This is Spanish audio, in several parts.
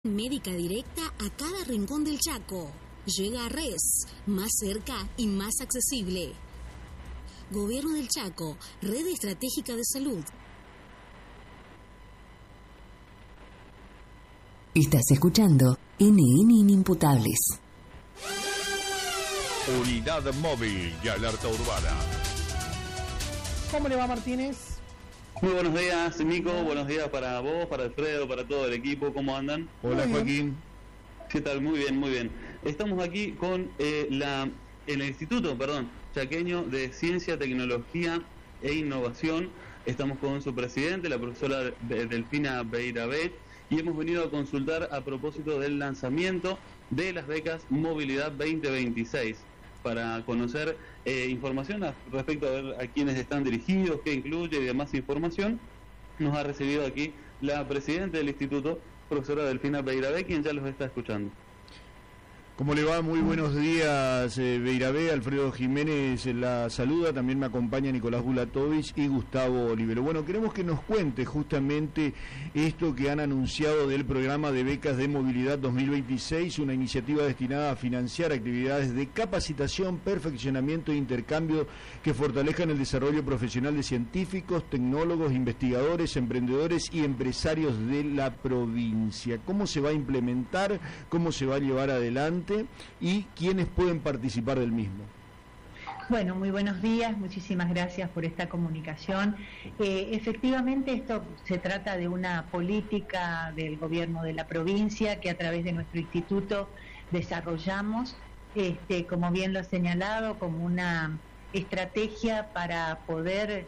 Médica directa a cada rincón del Chaco. Llega a RES, más cerca y más accesible. Gobierno del Chaco, Red Estratégica de Salud. Estás escuchando NN Inimputables. Unidad móvil y alerta urbana. ¿Cómo le va, Martínez? Muy buenos días, Nico. Buenos días para vos, para Alfredo, para todo el equipo. ¿Cómo andan? Hola, Joaquín. ¿Qué tal? Muy bien, muy bien. Estamos aquí con el Instituto, Chaqueño de Ciencia, Tecnología e Innovación. Estamos con su presidente, la profesora Delfina Beirabé, y hemos venido a consultar a propósito del lanzamiento de las becas Movilidad 2026 para conocer información respecto a ver a quiénes están dirigidos, qué incluye y demás información. Nos ha recibido aquí la presidenta del instituto, profesora Delfina Beirabé, quien ya los está escuchando. ¿Cómo le va? Muy buenos días, Beirabé. Alfredo Jiménez la saluda, también me acompaña Nicolás Bulatovich y Gustavo Olivero. Bueno, queremos que nos cuente justamente esto que han anunciado del programa de becas de movilidad 2026, una iniciativa destinada a financiar actividades de capacitación, perfeccionamiento e intercambio que fortalezcan el desarrollo profesional de científicos, tecnólogos, investigadores, emprendedores y empresarios de la provincia. ¿Cómo se va a implementar? ¿Cómo se va a llevar adelante? ¿Y quiénes pueden participar del mismo? Bueno, muy buenos días, muchísimas gracias por esta comunicación. Efectivamente, esto se trata de una política del gobierno de la provincia que a través de nuestro instituto desarrollamos, como bien lo ha señalado, como una estrategia para poder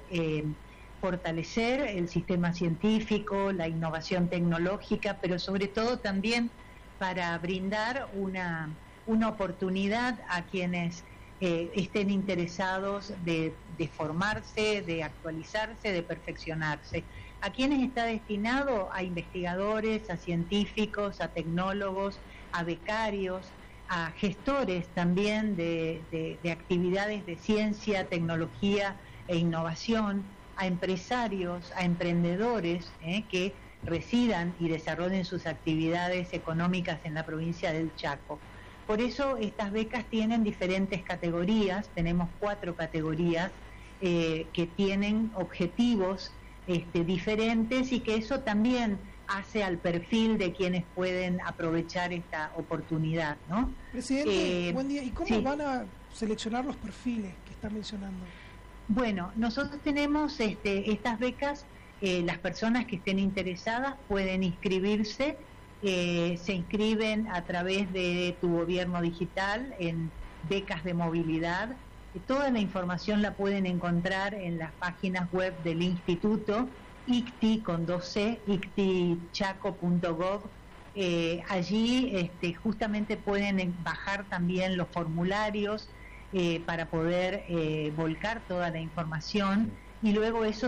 fortalecer el sistema científico, la innovación tecnológica, pero sobre todo también para brindar una oportunidad a quienes estén interesados de formarse, de actualizarse, de perfeccionarse. ¿A quienes está destinado? A investigadores, a científicos, a tecnólogos, a becarios, a gestores también de actividades de ciencia, tecnología e innovación, a empresarios, a emprendedores que residan y desarrollen sus actividades económicas en la provincia del Chaco. Por eso estas becas tienen diferentes categorías, tenemos 4 categorías que tienen objetivos diferentes, y que eso también hace al perfil de quienes pueden aprovechar esta oportunidad, ¿no? Presidente, buen día. ¿Y cómo van a seleccionar los perfiles que está mencionando? Bueno, nosotros tenemos estas becas. Las personas que estén interesadas pueden inscribirse, se inscriben a través de Tu Gobierno Digital en becas de movilidad. Toda la información la pueden encontrar en las páginas web del instituto, ICTI con 2C, ictichaco.gov. Allí justamente pueden bajar también los formularios para poder volcar toda la información. Y luego eso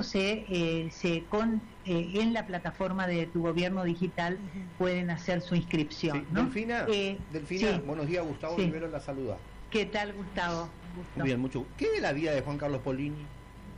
en la plataforma de Tu Gobierno Digital pueden hacer su inscripción, sí, ¿no? Delfina, sí. Buenos días, Gustavo Olivero la saluda. ¿Qué tal, Gustavo? Muy bien, mucho. ¿Qué de la vida de Juan Carlos Polini?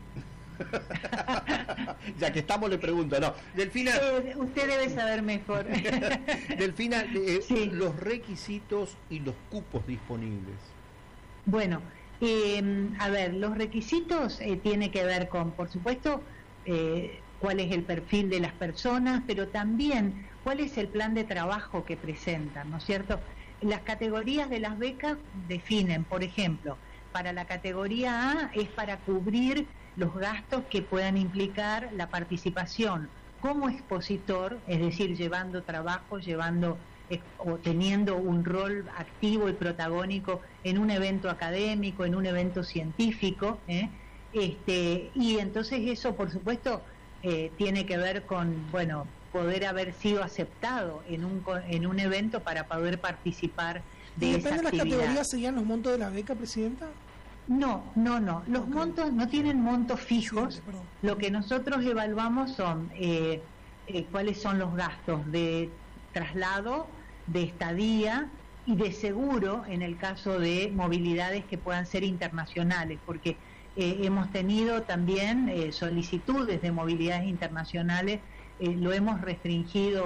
Ya que estamos, le pregunto, no. Delfina, usted debe saber mejor. Delfina, los requisitos y los cupos disponibles. Bueno, a ver, los requisitos tiene que ver con, por supuesto, cuál es el perfil de las personas, pero también cuál es el plan de trabajo que presentan, ¿no es cierto? Las categorías de las becas definen, por ejemplo, para la categoría A es para cubrir los gastos que puedan implicar la participación como expositor, es decir, llevando trabajo, o teniendo un rol activo y protagónico en un evento académico, en un evento científico, y entonces eso, por supuesto, tiene que ver con, poder haber sido aceptado en un evento para poder participar de esa actividad. ¿Depende de las categorías serían los montos de la beca, Presidenta? No. Los montos no tienen montos fijos. Sí, lo que nosotros evaluamos son cuáles son los gastos de traslado, de estadía y de seguro en el caso de movilidades que puedan ser internacionales, porque hemos tenido también solicitudes de movilidades internacionales, lo hemos restringido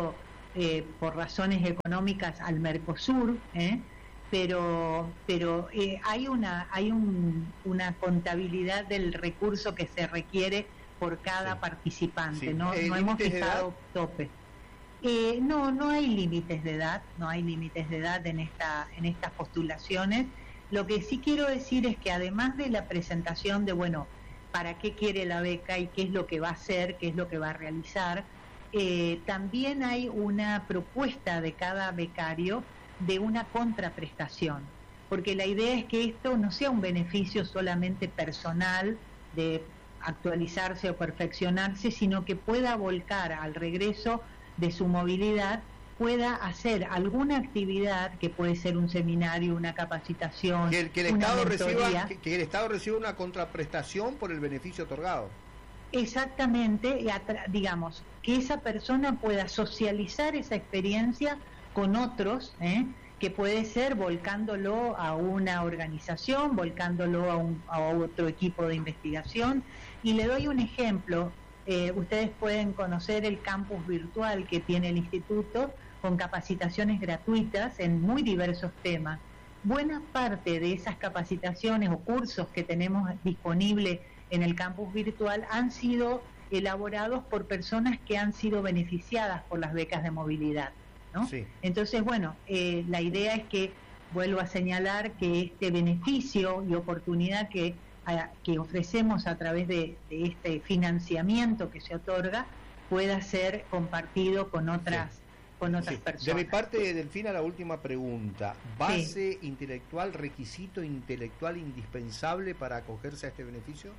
por razones económicas al Mercosur, pero hay una contabilidad del recurso que se requiere por cada participante. Sí. No hemos fijado tope. No hay límites de edad, en estas postulaciones. Lo que sí quiero decir es que además de la presentación de, bueno, para qué quiere la beca y qué es lo que va a hacer, qué es lo que va a realizar, también hay una propuesta de cada becario de una contraprestación, porque la idea es que esto no sea un beneficio solamente personal de actualizarse o perfeccionarse, sino que pueda volcar al regreso de su movilidad, pueda hacer alguna actividad que puede ser un seminario, una capacitación, que el Estado reciba una contraprestación por el beneficio otorgado. Exactamente, digamos, que esa persona pueda socializar esa experiencia con otros, que puede ser volcándolo a una organización, volcándolo a otro equipo de investigación. Y le doy un ejemplo. Ustedes pueden conocer el campus virtual que tiene el instituto, con capacitaciones gratuitas en muy diversos temas. Buena parte de esas capacitaciones o cursos que tenemos disponibles en el campus virtual han sido elaborados por personas que han sido beneficiadas por las becas de movilidad, ¿no? Sí. Entonces, bueno, la idea es que, vuelvo a señalar, que este beneficio y oportunidad que ofrecemos a través de este financiamiento que se otorga pueda ser compartido con otras personas. De mi parte, Delfina, la última pregunta. ¿Base intelectual, requisito intelectual indispensable para acogerse a este beneficio?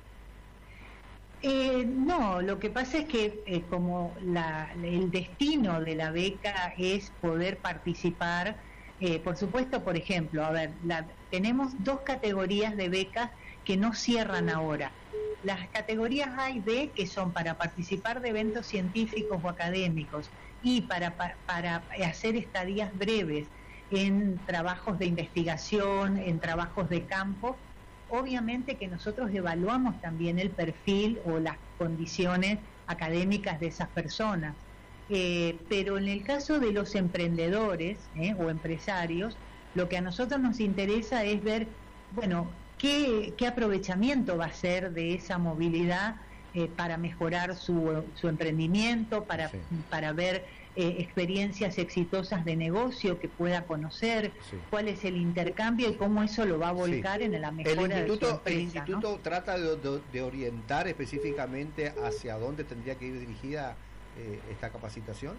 No, lo que pasa es que como el destino de la beca es poder participar, por supuesto, por ejemplo, tenemos 2 categorías de becas que no cierran ahora. Las categorías A y B, que son para participar de eventos científicos o académicos y para hacer estadías breves en trabajos de investigación, en trabajos de campo. Obviamente que nosotros evaluamos también el perfil o las condiciones académicas de esas personas, pero en el caso de los emprendedores o empresarios, lo que a nosotros nos interesa es ver, bueno, qué aprovechamiento va a ser de esa movilidad para mejorar su emprendimiento, para ver experiencias exitosas de negocio que pueda conocer, cuál es el intercambio y cómo eso lo va a volcar en la mejora de su empresa. ¿El instituto trata de orientar específicamente hacia dónde tendría que ir dirigida esta capacitación?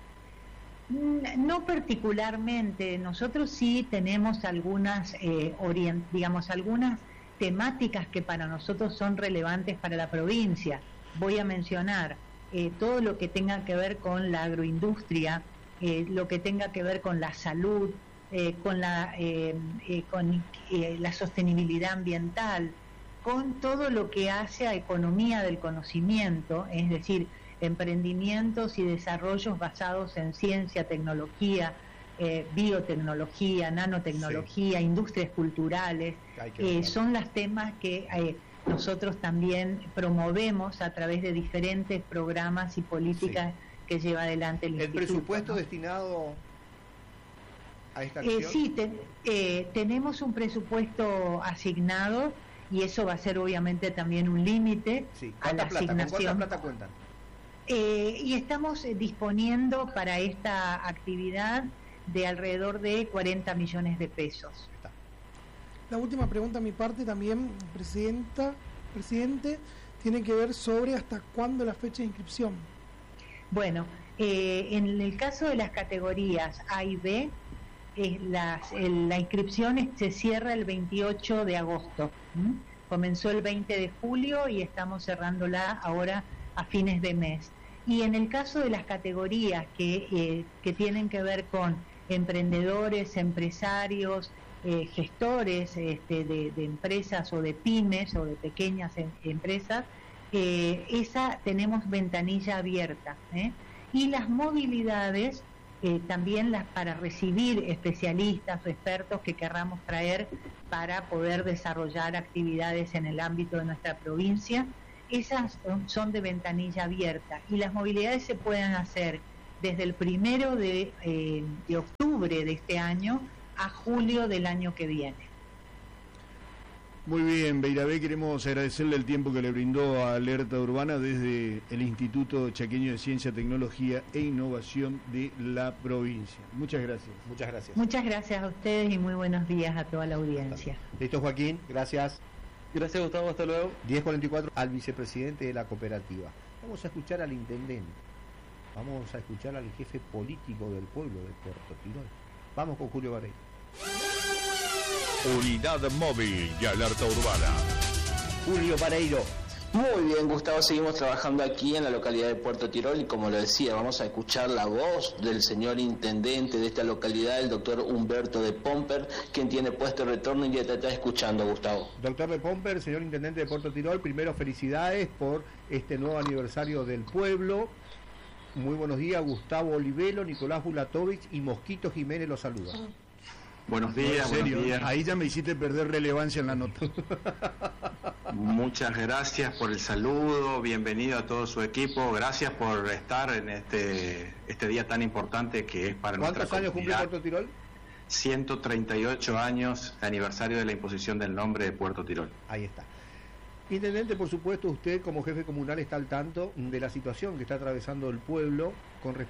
No particularmente. Nosotros sí tenemos algunas, algunas temáticas que para nosotros son relevantes para la provincia. Voy a mencionar todo lo que tenga que ver con la agroindustria, lo que tenga que ver con la salud, con la sostenibilidad ambiental, con todo lo que hace a economía del conocimiento, es decir, emprendimientos y desarrollos basados en ciencia, tecnología, biotecnología, nanotecnología, industrias culturales, son los temas que nosotros también promovemos a través de diferentes programas y políticas que lleva adelante el instituto. ¿El presupuesto destinado a esta acción? Sí, tenemos un presupuesto asignado y eso va a ser obviamente también un límite a la asignación. ¿Con cuánta plata cuentan? Y estamos disponiendo para esta actividad de alrededor de 40 millones de pesos. La última pregunta a mi parte también, presidente, tiene que ver sobre hasta cuándo la fecha de inscripción. Bueno, en el caso de las categorías A y B, la inscripción se cierra el 28 de agosto. Comenzó el 20 de julio y estamos cerrándola ahora a fines de mes. Y en el caso de las categorías que tienen que ver con emprendedores, empresarios, gestores de empresas o de pymes o de pequeñas empresas, esa tenemos ventanilla abierta. Y las movilidades, también para recibir especialistas o expertos que querramos traer para poder desarrollar actividades en el ámbito de nuestra provincia, esas son de ventanilla abierta y las movilidades se pueden hacer desde el 1 de octubre de este año a julio del año que viene. Muy bien, Beiravé, queremos agradecerle el tiempo que le brindó a Alerta Urbana desde el Instituto Chaqueño de Ciencia, Tecnología e Innovación de la provincia. Muchas gracias. Muchas gracias. Muchas gracias a ustedes y muy buenos días a toda la audiencia. Listo, Joaquín, gracias. Gracias, Gustavo, hasta luego. 10:44, al vicepresidente de la cooperativa. Vamos a escuchar al intendente, vamos a escuchar al jefe político del pueblo de Puerto Tirol. Vamos con Julio Vareiro. Unidad móvil de Alerta Urbana. Julio Vareiro. Muy bien, Gustavo, seguimos trabajando aquí en la localidad de Puerto Tirol y como lo decía, vamos a escuchar la voz del señor intendente de esta localidad, el doctor Humberto de Pomper, quien tiene puesto el retorno y ya te está escuchando, Gustavo. Doctor de Pomper, señor intendente de Puerto Tirol, primero felicidades por este nuevo aniversario del pueblo. Muy buenos días, Gustavo Olivelo, Nicolás Bulatovich y Mosquito Jiménez los saluda. Buenos días, buenos días. Ahí ya me hiciste perder relevancia en la nota. Muchas gracias por el saludo, bienvenido a todo su equipo, gracias por estar en este día tan importante que es para nuestra comunidad. ¿Cuántos años cumple Puerto Tirol? 138 años, aniversario de la imposición del nombre de Puerto Tirol. Ahí está. Intendente, por supuesto, usted como jefe comunal está al tanto de la situación que está atravesando el pueblo con respecto